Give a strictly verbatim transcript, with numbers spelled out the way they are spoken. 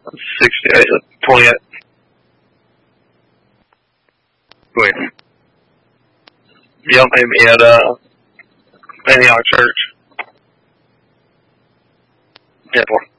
sixty, twenty. Wait. Y'all made me at uh, Antioch Church. Yeah, boy.